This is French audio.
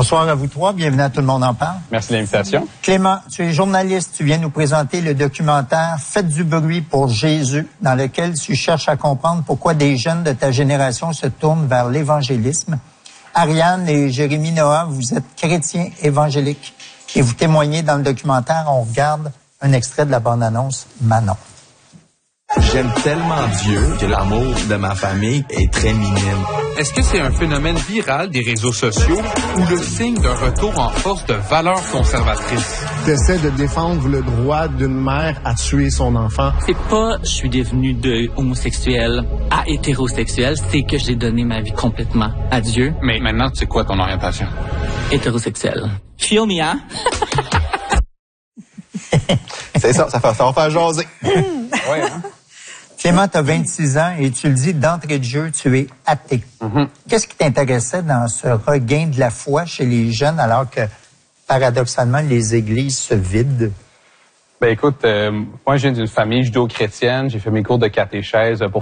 Bonsoir à vous trois. Bienvenue à Tout le monde en parle. Merci de l'invitation. Clément, tu es journaliste. Tu viens nous présenter le documentaire « Faites du bruit pour Jésus » dans lequel tu cherches à comprendre pourquoi des jeunes de ta génération se tournent vers l'évangélisme. Ariane et Jérémy Noah, vous êtes chrétiens évangéliques et vous témoignez dans le documentaire. On regarde un extrait de la bande-annonce Manon. J'aime tellement Dieu que l'amour de ma famille est très minime. Est-ce que c'est un phénomène viral des réseaux sociaux ou le signe d'un retour en force de valeurs conservatrices? T'essaies de défendre le droit d'une mère à tuer son enfant. C'est pas je suis devenu de homosexuel à hétérosexuel, c'est que j'ai donné ma vie complètement à Dieu. Mais maintenant, c'est quoi ton orientation? Hétérosexuel. Feel me, hein? C'est ça va faire jaser. Ouais, hein? Clément, tu as 26 ans et tu le dis d'entrée de jeu, tu es athée. Qu'est-ce qui t'intéressait dans ce regain de la foi chez les jeunes alors que, paradoxalement, les églises se vident? Ben écoute, moi je viens d'une famille judéo-chrétienne, j'ai fait mes cours de catéchèse pour